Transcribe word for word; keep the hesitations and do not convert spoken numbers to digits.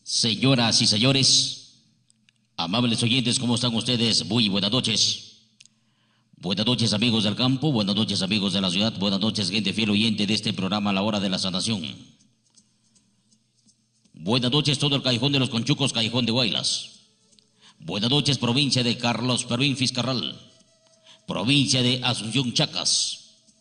Señoras y señores, amables oyentes, ¿cómo están ustedes? Muy buenas noches. Buenas noches, amigos del campo, buenas noches, amigos de la ciudad, buenas noches, gente fiel oyente de este programa La Hora de la Sanación. Buenas noches, todo el Callejón de los Conchucos, Callejón de Guaylas. Buenas noches, provincia de Carlos Pervín Fiscarral, provincia de Asunción Chacas.